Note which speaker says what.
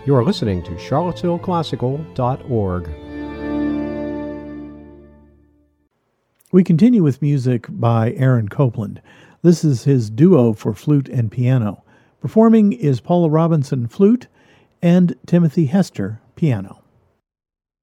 Speaker 1: You are listening to charlottesvilleclassical.org.
Speaker 2: We continue with music by Aaron Copland. This is his duo for flute and piano. Performing is Paula Robinson, flute, and Timothy Hester, piano.